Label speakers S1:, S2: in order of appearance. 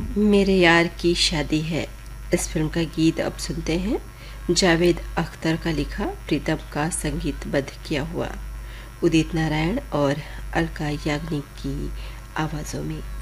S1: मेरे यार की शादी है। इस फिल्म का गीत अब सुनते हैं। जावेद अख्तर का लिखा, प्रीतम का संगीतबद्ध किया हुआ, उदित नारायण और अलका याग्निक की आवाज़ों में।